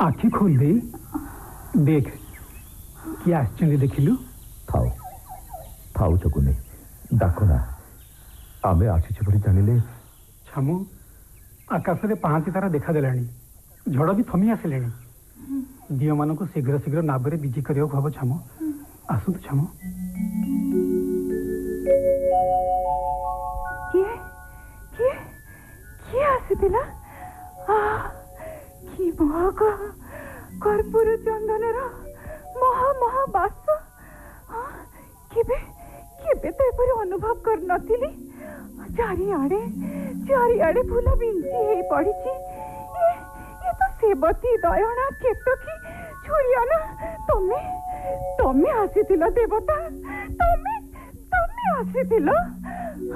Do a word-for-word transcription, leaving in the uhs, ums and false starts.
आखि खोल दे देख किए आश्चर्य देखिलु थाओ थाओ चकुने डाक ना आमे आसी बोली जानिले छामु आकाश में पांच तारा देखा देलानी झड़ भी थमी आसिले दियो मान को शीघ्र शीघ्र नाबरे बिजी करियो भाव छामु आसु छामु किए किए किए आसीतिला आ की महक कर्पूर चंदनर महा महा बास केबे केबे तो एपरि अनुभव कर नथिली चारिआडे चारिआडे फूल बिंची हे पड़िची ये ये तो सेवती दयना केतकी छुरियाना तमे तमे आसीतिलो देवता तमे तमे आसीतिलो